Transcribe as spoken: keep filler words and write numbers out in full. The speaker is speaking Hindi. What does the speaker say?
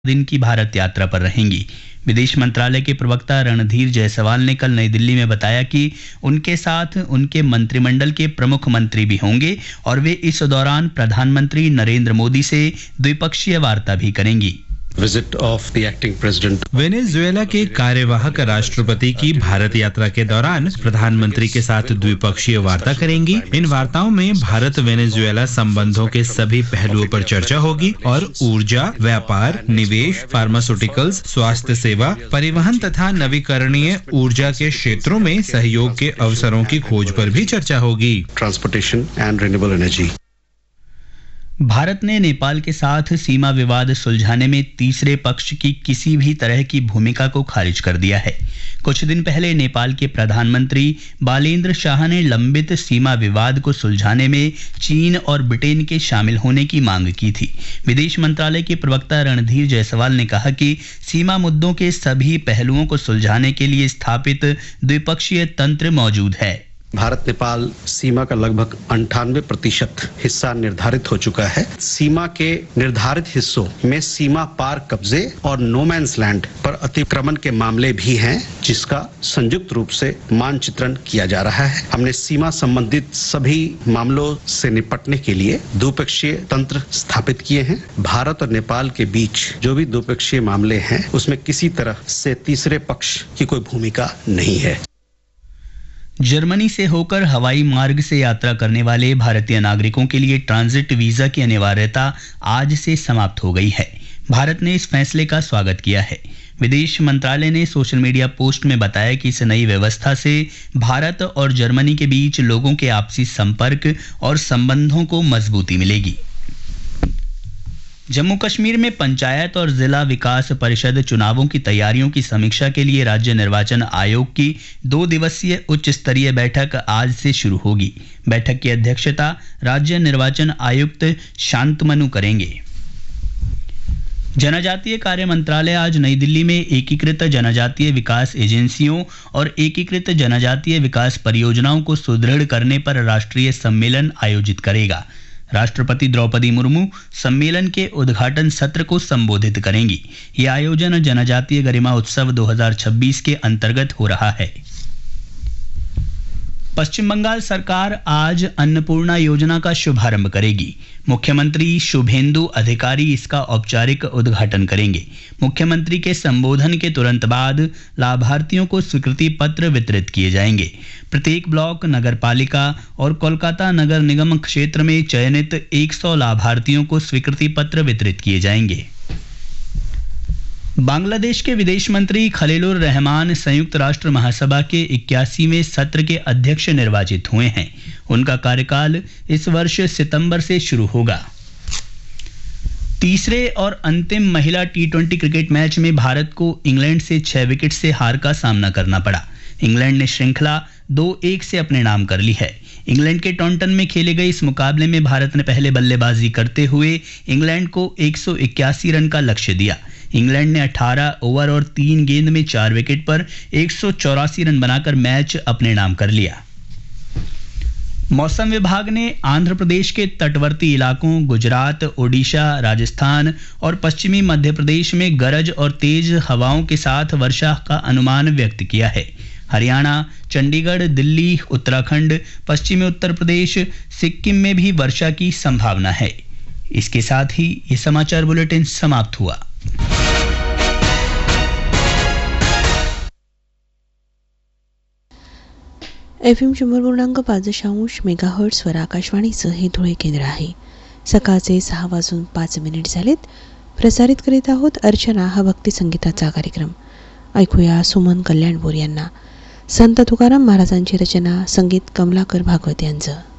दिन की भारत यात्रा पर रहेंगी। विदेश मंत्रालय के प्रवक्ता रणधीर जायसवाल ने कल नई दिल्ली में बताया कि उनके साथ उनके मंत्रिमंडल के प्रमुख मंत्री भी होंगे और वे इस दौरान प्रधानमंत्री नरेंद्र मोदी से द्विपक्षीय वार्ता भी करेंगी। Visit of the acting president. Venezuela के कार्यवाहक राष्ट्रपति की भारत यात्रा के दौरान प्रधानमंत्री के साथ द्विपक्षीय वार्ता करेंगी। इन वार्ताओं में भारत वेनेजुएला संबंधों के सभी पहलुओं पर चर्चा होगी और ऊर्जा, व्यापार, निवेश, फार्मास्यूटिकल्स, स्वास्थ्य सेवा, परिवहन तथा नवीकरणीय ऊर्जा के क्षेत्रों में सहयोग के अवसरों की खोज पर भी चर्चा होगी। Transportation and renewable energy. Bharat ने नेपाल के साथ सीमा विवाद सुलझाने में तीसरे पक्ष की किसी भी तरह की भूमिका को खारिज कर दिया है। कुछ दिन पहले नेपाल के प्रधानमंत्री बालेन्द्र शाह ने लंबित सीमा विवाद को सुलझाने में चीन और ब्रिटेन के शामिल होने की मांग की थी। विदेश मंत्रालय के प्रवक्ता रणधीर जायसवाल ने कहा कि सीमा मुद्दों के सभी पहलुओं को सुलझाने के लिए स्थापित द्विपक्षीय तंत्र मौजूद है। भारत नेपाल सीमा का लगभग अंठानवे प्रतिशत हिस्सा निर्धारित हो चुका है। सीमा के निर्धारित हिस्सों में सीमा पार कब्जे और नो मैंस लैंड पर अतिक्रमण के मामले भी हैं, जिसका संयुक्त रूप से मानचित्रण किया जा रहा है। हमने सीमा संबंधित सभी मामलों से निपटने के लिए द्विपक्षीय तंत्र स्थापित किए हैं। भारत और नेपाल के बीच जो भी द्विपक्षीय मामले हैं, उसमें किसी तरह से तीसरे पक्ष की कोई भूमिका नहीं है। जर्मनी से होकर हवाई मार्ग से यात्रा करने वाले भारतीय नागरिकों के लिए ट्रांजिट वीजा की अनिवार्यता आज से समाप्त हो गई है। भारत ने इस फैसले का स्वागत किया है। विदेश मंत्रालय ने सोशल मीडिया पोस्ट में बताया कि इस नई व्यवस्था से भारत और जर्मनी के बीच लोगों के आपसी संपर्क और संबंधों को मजबूती मिलेगी। जम्मू कश्मीर में पंचायत और जिला विकास परिषद चुनावों की तैयारियों की समीक्षा के लिए राज्य निर्वाचन आयोग की दो दिवसीय उच्च स्तरीय बैठक आज से शुरू होगी। बैठक की अध्यक्षता राज्य निर्वाचन आयुक्त शांतमनु करेंगे। जनजातीय कार्य मंत्रालय आज नई दिल्ली में एकीकृत जनजातीय विकास एजेंसियों और एकीकृत जनजातीय विकास परियोजनाओं को सुदृढ़ करने पर राष्ट्रीय सम्मेलन आयोजित करेगा। राष्ट्रपति द्रौपदी मुर्मू सम्मेलन के उद्घाटन सत्र को संबोधित करेंगी। यह आयोजन जनजातीय गरिमा उत्सव दो हज़ार छब्बीस के अंतर्गत हो रहा है। पश्चिम बंगाल सरकार आज अन्नपूर्णा योजना का शुभारंभ करेगी। मुख्यमंत्री शुभेंदु अधिकारी इसका औपचारिक उद्घाटन करेंगे। मुख्यमंत्री के संबोधन के तुरंत बाद लाभार्थियों को स्वीकृति पत्र वितरित किए जाएंगे। प्रत्येक ब्लॉक, नगरपालिका और कोलकाता नगर निगम क्षेत्र में चयनित सौ लाभार्थियों को स्वीकृति पत्र वितरित किए जाएंगे। बांग्लादेश के विदेश मंत्री खलीलुर रहमान संयुक्त राष्ट्र महासभा के इक्यासीवें सत्र के अध्यक्ष निर्वाचित हुए हैं। उनका कार्यकाल इस वर्ष सितंबर से शुरू होगा। तीसरे और अंतिम महिला टी ट्वेंटी क्रिकेट मैच में भारत को इंग्लैंड से छह विकेट से हार का सामना करना पड़ा। इंग्लैंड ने श्रृंखला दो एक से अपने नाम कर ली है। इंग्लैंड के टॉन्टन में खेले गए इस मुकाबले में भारत ने पहले बल्लेबाजी करते हुए इंग्लैंड को एक सौ इक्यासी रन का लक्ष्य दिया। इंग्लैंड ने अठारह ओवर और तीन गेंद में चार विकेट पर एक सौ चौरासी रन बनाकर मैच अपने नाम कर लिया। मौसम विभाग ने आंध्र प्रदेश के तटवर्ती इलाकों, गुजरात, ओडिशा, राजस्थान और पश्चिमी मध्य प्रदेश में गरज और तेज हवाओं के साथ वर्षा का अनुमान व्यक्त किया है। हरियाणा, चंडीगढ़, दिल्ली, उत्तराखंड, पश्चिमी उत्तर प्रदेश, सिक्किम में भी वर्षा की संभावना है। इसके साथ ही ये समाचार बुलेटिन समाप्त हुआ। एफ एम शंभर पूर्णांक पाच दशांश मेगाहर्ट्सवर आकाशवाणीचं हे धुळे केंद्र आहे। सकाळचे सहा वाजून पाच मिनिट झालेत। प्रसारित करीत आहोत अर्चना हा भक्ती संगीताचा कार्यक्रम। ऐकूया सुमन कल्याणपूर यांना। संत तुकाराम महाराजांची रचना, संगीत कमलाकर भागवत यांचं।